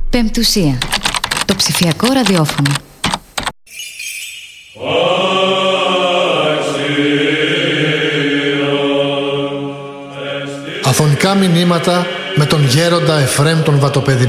Πεμπτουσία. Το ψηφιακό ραδιόφωνο. Αφωνικά μηνύματα με τον γέροντα Εφραίμ τον Βατοπέδη.